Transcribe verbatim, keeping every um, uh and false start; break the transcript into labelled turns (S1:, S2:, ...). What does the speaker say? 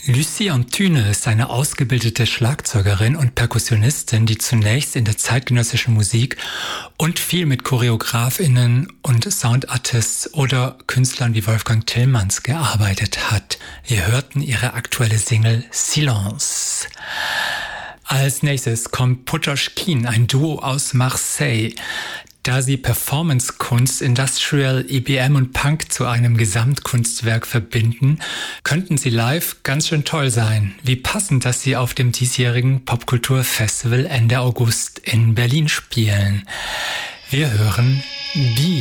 S1: Lucie Antunes ist eine ausgebildete Schlagzeugerin und Perkussionistin, die zunächst in der zeitgenössischen Musik und viel mit ChoreografInnen und Soundartists oder Künstlern wie Wolfgang Tillmans gearbeitet hat. Wir hörten ihre aktuelle Single Silence. Als nächstes kommt Putoshkin, ein Duo aus Marseille. Da sie Performance-Kunst, Industrial, E B M und Punk zu einem Gesamtkunstwerk verbinden, könnten sie live ganz schön toll sein. Wie passend, dass sie auf dem diesjährigen Popkultur-Festival Ende August in Berlin spielen. Wir hören Bi.